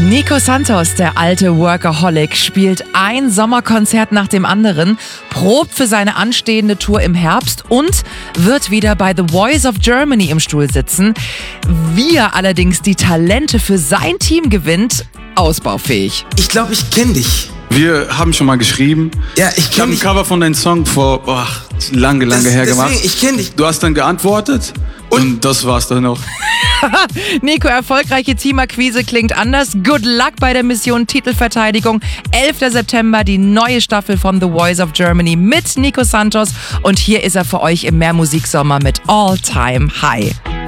Nico Santos, der alte Workaholic, spielt ein Sommerkonzert nach dem anderen, probt für seine anstehende Tour im Herbst und wird wieder bei The Voice of Germany im Stuhl sitzen. Wie er allerdings die Talente für sein Team gewinnt, ausbaufähig. Ich glaube, ich kenne dich. Wir haben schon mal geschrieben. Ja, ich habe ein Cover von deinem Song vor lange her gemacht. Ich kenne dich. Du hast dann geantwortet und das war's dann noch. Nico, erfolgreiche Teamakquise klingt anders. Good luck bei der Mission Titelverteidigung. 11. September die neue Staffel von The Voice of Germany mit Nico Santos. Und hier ist er für euch im Mehrmusiksommer mit All Time High.